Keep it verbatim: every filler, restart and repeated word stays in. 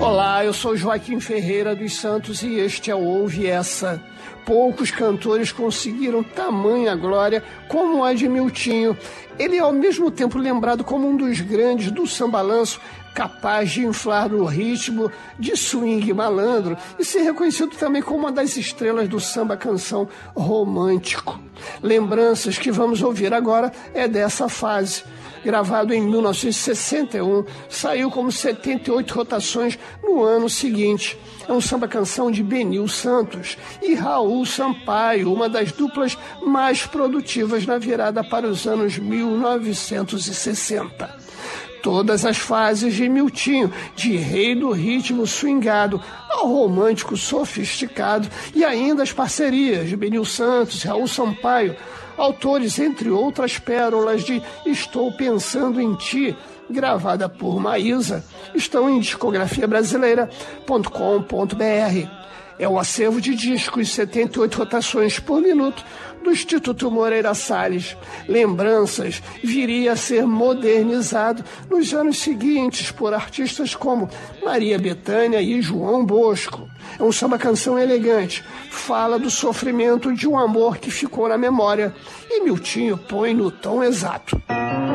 Olá, eu sou Joaquim Ferreira dos Santos e este é o Ouve Essa. Poucos cantores conseguiram tamanha glória como a de Miltinho. Ele é ao mesmo tempo lembrado como um dos grandes do sambalanço, capaz de inflar o ritmo de swing malandro e ser reconhecido também como uma das estrelas do samba canção romântico. Lembranças que vamos ouvir agora é dessa fase. Gravado em mil novecentos e sessenta e um, saiu como setenta e oito rotações no ano seguinte. É um samba-canção de Benil Santos e Raul Sampaio, uma das duplas mais produtivas na virada para os anos mil novecentos e sessenta. Todas as fases de Miltinho, de rei do ritmo swingado ao romântico sofisticado, e ainda as parcerias de Benil Santos e Raul Sampaio, autores, entre outras pérolas, de Estou Pensando em Ti, gravada por Maísa, estão em discografia brasileira ponto com ponto br. É o acervo de discos, setenta e oito rotações por minuto, do Instituto Moreira Salles. Lembranças viria a ser modernizado nos anos seguintes por artistas como Maria Bethânia e João Bosco. É um samba-canção elegante, fala do sofrimento de um amor que ficou na memória, e Miltinho põe no tom exato.